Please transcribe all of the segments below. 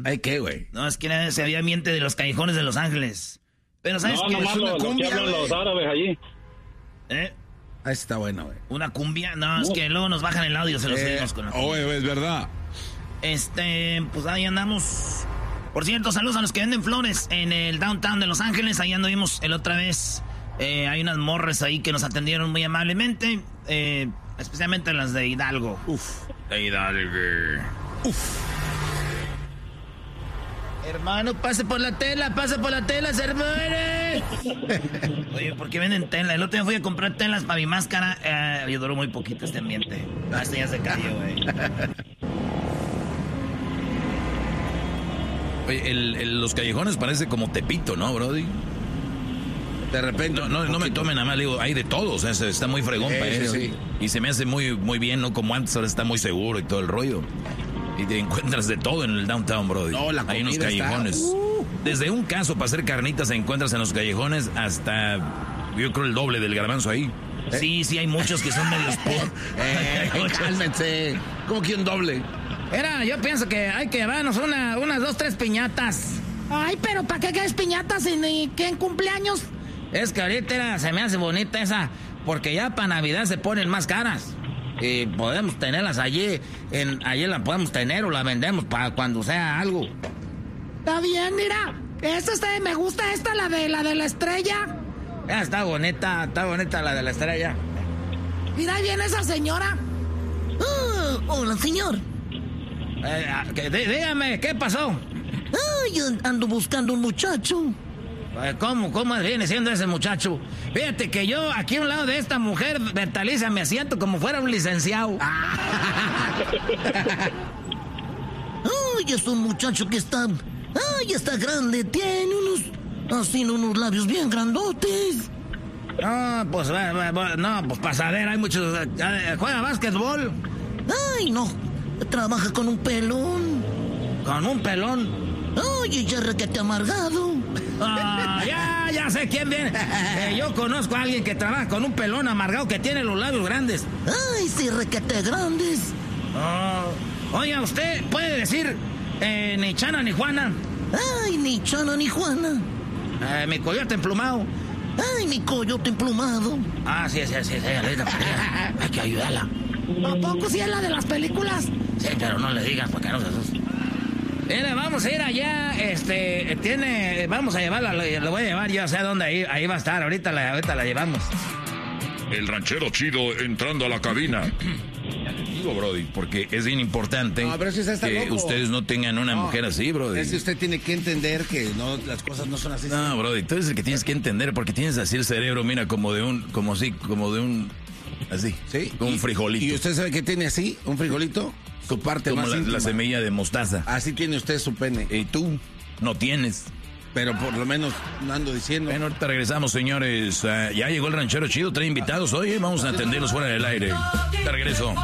¿Ay qué, güey? No, es que se había ambiente de los callejones de Los Ángeles. Pero ¿sabes qué? No, Es una cumbia, que hablan los árabes allí. Ahí está bueno, güey. ¿Una cumbia? No, es que luego nos bajan el audio, se los seguimos con la cumbia. Oye, es verdad. Pues ahí andamos. Por cierto, saludos a los que venden flores en el downtown de Los Ángeles. Ahí anduvimos el otra vez. Hay unas morras ahí que nos atendieron muy amablemente. Especialmente las de Hidalgo. De Hidalgo. Hermano, pase por la tela, hermano. Oye, ¿por qué venden tela? El otro día fui a comprar telas para mi máscara. Yo duró muy poquito este ambiente. Este ya se cayó, güey. Oye, los callejones parece como Tepito, ¿no, brody? De repente... No me tomen nada mal, digo, hay de todo, o sea, está muy fregón para eso. Sí. Y se me hace muy, muy bien, ¿no? Como antes, ahora está muy seguro y todo el rollo. Y te encuentras de todo en el downtown, brody. No, la hay unos callejones. Desde un caso para hacer carnitas encuentras en los callejones hasta, yo creo, el doble del garbanzo ahí. Sí, hay muchos que son medios cálmense. ¿Cómo que un doble? Yo pienso que hay que llevarnos unas 2, 3 piñatas. Ay, pero ¿para qué quieres piñatas en cumpleaños? Es que ahorita se me hace bonita esa, porque ya para Navidad se ponen más caras. Y podemos tenerlas allí la podemos tener o la vendemos para cuando sea algo. Está bien, mira. Me gusta la de la estrella. Ya está bonita la de la estrella. Mira, ahí viene esa señora. Hola, señor. Dígame, ¿qué pasó? Yo ando buscando un muchacho. ¿Cómo viene siendo ese muchacho? Fíjate que yo aquí a un lado de esta mujer Bertaliza me asiento como fuera un licenciado. Es un muchacho que está grande, tiene unos labios bien grandotes. No, pues pasadera, hay muchos. ¿Juega básquetbol? Ay, no, trabaja con un pelón. ¿Con un pelón? Ay, ya requete amargado. Ya sé quién viene. Yo conozco a alguien que trabaja con un pelón amargado que tiene los labios grandes. Ay, sí, requete grandes. Oiga, ¿usted puede decir ni Chana ni Juana? Ay, ni Chana ni Juana. Mi coyote emplumado. Ay, mi coyote emplumado. Sí, hay que ayudarla. ¿A poco sí es la de las películas? Sí, pero no le digas porque no se asusta. Mira, vamos a ir allá, vamos a llevarla, lo voy a llevar, yo sé dónde, ahí va a estar, ahorita la llevamos. El ranchero chido entrando a la cabina. Digo, brody, porque es bien importante que ustedes no tengan una mujer así, brody. Es que usted tiene que entender que las cosas no son así. No, brody, tú eres el que tienes que entender, porque tienes así el cerebro, mira, como de un, así, ¿sí? Como un frijolito. ¿Y usted sabe qué tiene así, un frijolito? Su parte como más la semilla de mostaza. Así tiene usted su pene. Y tú no tienes. Pero por lo menos no ando diciendo. Bueno, ahorita regresamos, señores. Ya llegó el ranchero chido, 3 invitados hoy. Vamos a atenderlos fuera del aire. De regreso.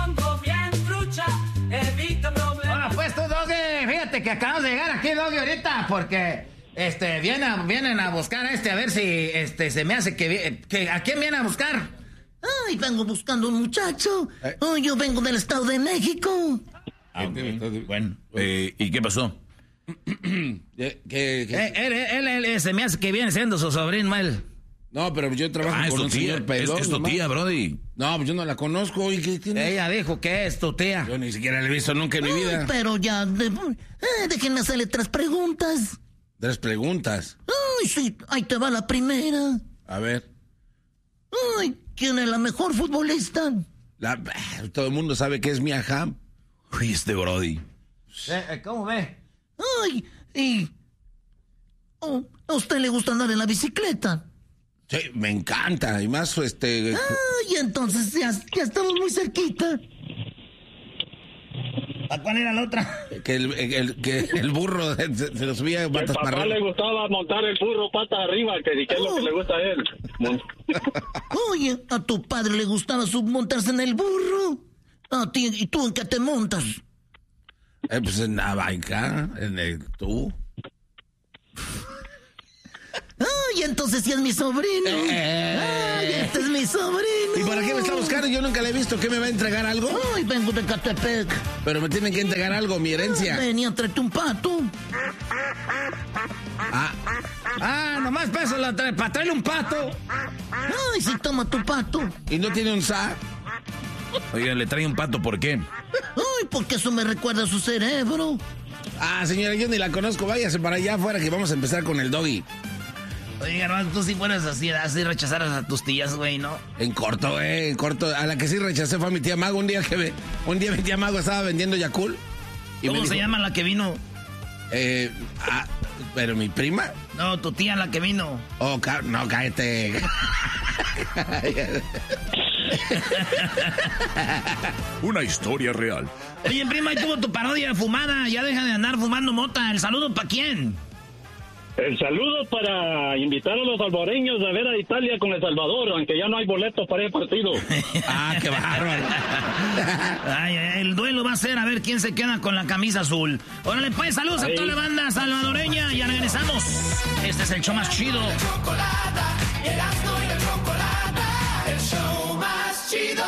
Hola, pues tú, Doggy. Fíjate que acabamos de llegar aquí, Doggy, ahorita, porque vienen a buscar a a ver si se me hace que ¿a quién viene a buscar? Ay, vengo buscando un muchacho. Yo vengo del Estado de México. Okay. Bueno, ¿y qué pasó? Él se me hace que viene siendo su sobrino, él. No, pero yo trabajo con un señor pelón. Es tu tía, brody. No, pues yo no la conozco. ¿Y qué tiene? Ella dijo que es tu tía. Yo ni siquiera la he visto nunca en mi vida. Pero ya, déjenme hacerle 3 preguntas. 3 preguntas. Ay, sí, ahí te va la primera. A ver. Ay, ¿quién es la mejor futbolista? Todo el mundo sabe que es Mia Hamm. Uy, brody. ¿Cómo ve? Ay, ¿a usted le gusta andar en la bicicleta? Sí, me encanta. Y más, Ay, entonces ya estamos muy cerquita. ¿A cuál era la otra? Que el burro se lo subía patas para arriba. A papá le gustaba montar el burro patas arriba, que es lo que le gusta a él. Oye, a tu padre le gustaba montarse en el burro. A ti, ¿y tú en qué te montas? Pues en la banca, tú. Ay, Ay, entonces sí es mi sobrino. Ay, este es mi sobrino. ¿Y para qué me está buscando? Yo nunca le he visto. ¿Qué me va a entregar algo? Ay, vengo de Catepec. Pero me tienen que entregar algo, mi herencia. Venía, tráete un pato. Nomás peso para traerle un pato. Ay, sí, toma tu pato. ¿Y no tiene un sa? Oigan, ¿le trae un pato por qué? Ay, porque eso me recuerda a su cerebro. Señora, yo ni la conozco. Váyase para allá afuera que vamos a empezar con el doggy. Oiga, hermano, tú sí fueras así rechazaras a tus tías, güey, ¿no? En corto, en corto. A la que sí rechacé fue a mi tía Mago. Un día mi tía Mago estaba vendiendo Yakult. ¿Cómo se llama la que vino? ¿Pero mi prima? No, tu tía la que vino. Oh, no, cállate. Una historia real. Oye, prima, ahí tuvo tu parodia fumada. Ya deja de andar fumando mota. ¿El saludo para quién? El saludo para invitar a los salvadoreños a ver a Italia con El Salvador, aunque ya no hay boletos para el partido. Qué bárbaro. El duelo va a ser a ver quién se queda con la camisa azul. Órale, pues, saludos a toda la banda salvadoreña. Ya regresamos. Este es el show más chido. El show más chido.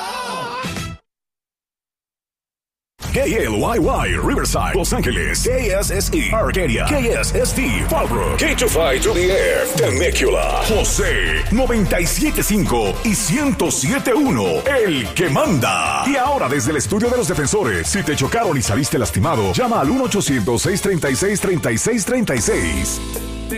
KLYY, Riverside, Los Ángeles, KSSE, Arcadia, KSST, Fallbrook, K25 to the Air, Temecula, José, 97.5 y 107.1, el que manda. Y ahora desde el estudio de los defensores, si te chocaron y saliste lastimado, llama al 1-800-636-3636.